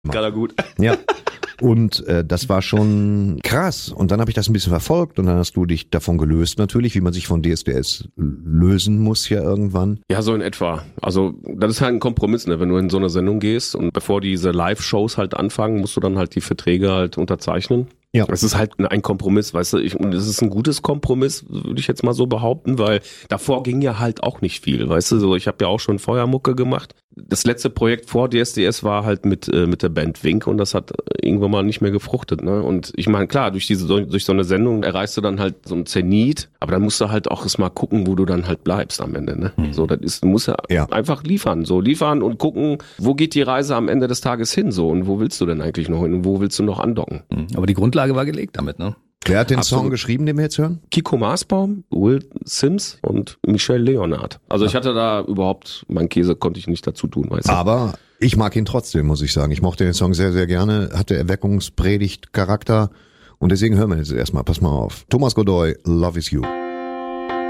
Kann er gut. Ja. Und das war schon krass. Und dann habe ich das ein bisschen verfolgt und dann hast du dich davon gelöst natürlich, wie man sich von DSDS lösen muss ja irgendwann. Ja, so in etwa. Also das ist halt ein Kompromiss, ne? Wenn du in so eine Sendung gehst und bevor diese Live-Shows halt anfangen, musst du dann halt die Verträge halt unterzeichnen. Ja. Es ist halt ein Kompromiss, weißt du, und es ist ein gutes Kompromiss, würde ich jetzt mal so behaupten, weil davor ging ja halt auch nicht viel, weißt du, so ich habe ja auch schon Feuermucke gemacht. Das letzte Projekt vor DSDS war halt mit der Band Wink und das hat irgendwann mal nicht mehr gefruchtet, ne? Und ich meine, klar, durch so eine Sendung erreichst du dann halt so ein Zenit, aber dann musst du halt auch erstmal gucken, wo du dann halt bleibst am Ende, ne? So, du musst ja einfach liefern und gucken, wo geht die Reise am Ende des Tages hin, so, und wo willst du denn eigentlich noch hin und wo willst du noch andocken? Aber die Grundlage war gelegt damit, ne? Wer hat den Song geschrieben, den wir jetzt hören? Kiko Maasbaum, Will Sims und Michel Leonard. Also ich hatte da überhaupt, mein Käse konnte ich nicht dazu tun, weißt du. Aber ich mag ihn trotzdem, muss ich sagen. Ich mochte den Song sehr, sehr gerne, hatte Erweckungspredigt-Charakter und deswegen hören wir jetzt erstmal. Pass mal auf. Thomas Godoy, Love is You.